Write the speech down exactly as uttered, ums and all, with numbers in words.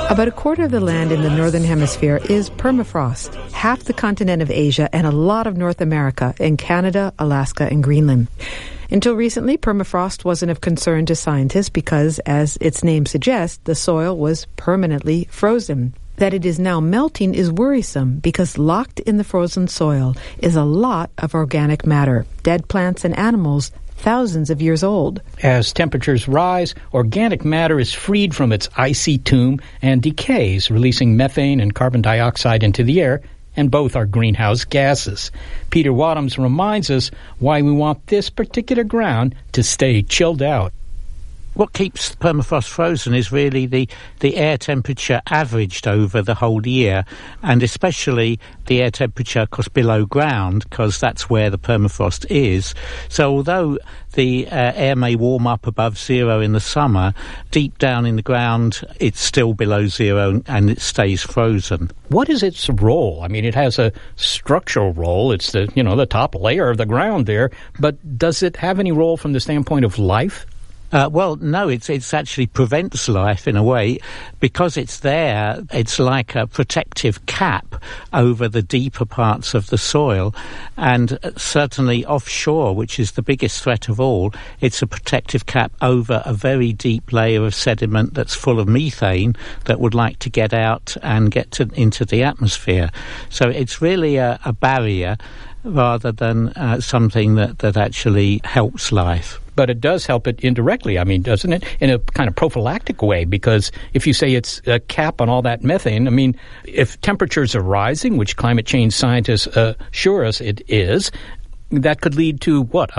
About a quarter of the land in the Northern Hemisphere is permafrost, half the continent of Asia and a lot of North America in Canada, Alaska, and Greenland. Until recently, permafrost wasn't of concern to scientists because, as its name suggests, the soil was permanently frozen. That it is now melting is worrisome because locked in the frozen soil is a lot of organic matter, dead plants and animals thousands of years old. As temperatures rise, organic matter is freed from its icy tomb and decays, releasing methane and carbon dioxide into the air, and both are greenhouse gases. Peter Wadhams reminds us why we want this particular ground to stay chilled out. What keeps permafrost frozen is really the, the air temperature averaged over the whole year, and especially the air temperature cause below ground, because that's where the permafrost is. So although the uh, air may warm up above zero in the summer, deep down in the ground it's still below zero and it stays frozen. What is its role? I mean, it has a structural role. It's the, you know, the top layer of the ground there, but does it have any role from the standpoint of life? Uh, well, no, it's it's actually prevents life in a way. Because it's there, it's like a protective cap over the deeper parts of the soil. And certainly offshore, which is the biggest threat of all, it's a protective cap over a very deep layer of sediment that's full of methane that would like to get out and get to, into the atmosphere. So it's really a, a barrier rather than uh, something that, that actually helps life. But it does help it indirectly, I mean, doesn't it? In a kind of prophylactic way, because if you say it's a cap on all that methane, I mean, if temperatures are rising, which climate change scientists uh, assure us it is, that could lead to, what,